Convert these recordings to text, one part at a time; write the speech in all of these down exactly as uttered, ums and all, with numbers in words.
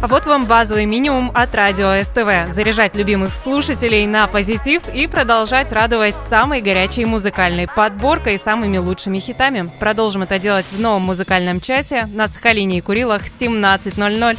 А вот вам базовый минимум от радио СТВ. Заряжать любимых слушателей на позитив и продолжать радовать самой горячей музыкальной подборкой и самыми лучшими хитами. Продолжим это делать в новом музыкальном часе на Сахалине и Курилах семнадцать ноль ноль.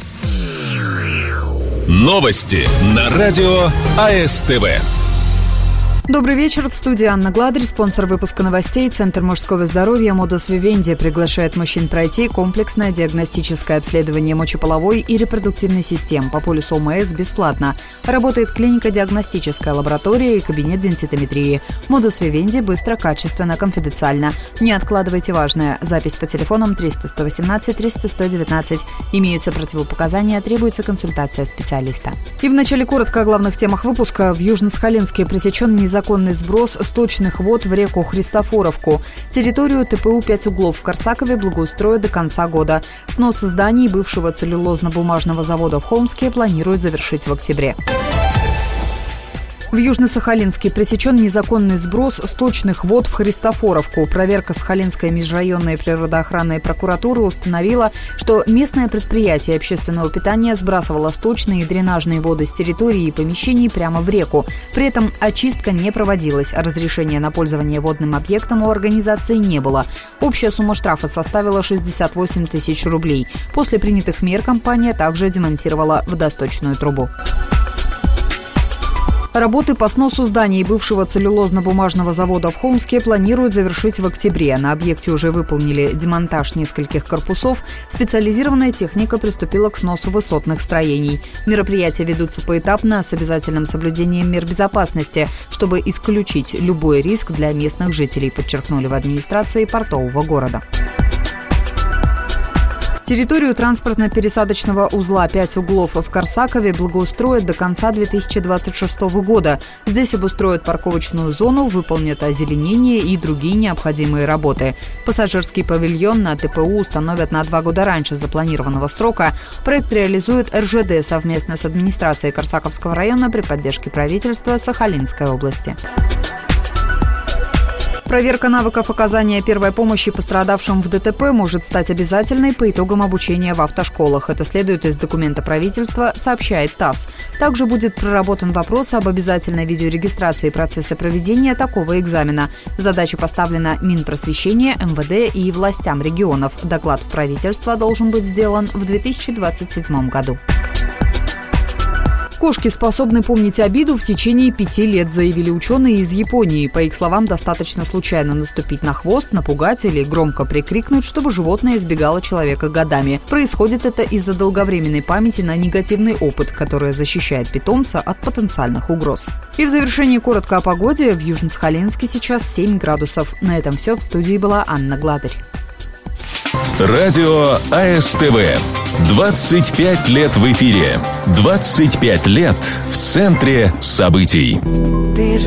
Новости на радио АСТВ. Добрый вечер. В студии Анна Гладрь, спонсор выпуска новостей. Центр мужского здоровья Modus Vivendi приглашает мужчин пройти комплексное диагностическое обследование мочеполовой и репродуктивной систем по полису ОМС бесплатно. Работает клинико-диагностическая лаборатория и кабинет денситометрии. Modus Vivendi быстро, качественно, конфиденциально. Не откладывайте важное. Запись по телефонам триста сто восемнадцать триста сто девятнадцать. Имеются противопоказания, требуется консультация специалиста. И в начале коротко о главных темах выпуска. В Южно-Сахалинске пресечен незаконный Законный сброс сточных вод в реку Христофоровку. Территорию ТПУ «Пять углов» в Корсакове благоустроят до конца года. Снос зданий бывшего целлюлозно-бумажного завода в Холмске планируют завершить в октябре. В Южно-Сахалинске пресечен незаконный сброс сточных вод в Христофоровку. Проверка Сахалинской межрайонной природоохранной прокуратуры установила, что местное предприятие общественного питания сбрасывало сточные и дренажные воды с территории и помещений прямо в реку. При этом очистка не проводилась, а разрешения на пользование водным объектом у организации не было. Общая сумма штрафа составила шестьдесят восемь тысяч рублей. После принятых мер компания также демонтировала водосточную трубу. Работы по сносу зданий бывшего целлюлозно-бумажного завода в Холмске планируют завершить в октябре. На объекте уже выполнили демонтаж нескольких корпусов. Специализированная техника приступила к сносу высотных строений. Мероприятия ведутся поэтапно с обязательным соблюдением мер безопасности, чтобы исключить любой риск для местных жителей, подчеркнули в администрации портового города. Территорию транспортно-пересадочного узла «Пять углов» в Корсакове благоустроят до конца две тысячи двадцать шестого года. Здесь обустроят парковочную зону, выполнят озеленение и другие необходимые работы. Пассажирский павильон на ТПУ установят на два года раньше запланированного срока. Проект реализует эр жэ дэ совместно с администрацией Корсаковского района при поддержке правительства Сахалинской области. Проверка навыков оказания первой помощи пострадавшим в дэ тэ пэ может стать обязательной по итогам обучения в автошколах. Это следует из документа правительства, сообщает ТАСС. Также будет проработан вопрос об обязательной видеорегистрации процесса проведения такого экзамена. Задача поставлена Минпросвещения, эм вэ дэ и властям регионов. Доклад в правительство должен быть сделан в две тысячи двадцать седьмом году. Кошки способны помнить обиду в течение пяти лет, заявили ученые из Японии. По их словам, достаточно случайно наступить на хвост, напугать или громко прикрикнуть, чтобы животное избегало человека годами. Происходит это из-за долговременной памяти на негативный опыт, который защищает питомца от потенциальных угроз. И в завершении коротко о погоде. В Южно-Сахалинске сейчас семь градусов. На этом все. В студии была Анна Гладрь. Радио АСТВ. двадцать пять лет в эфире. двадцать пять лет в центре событий.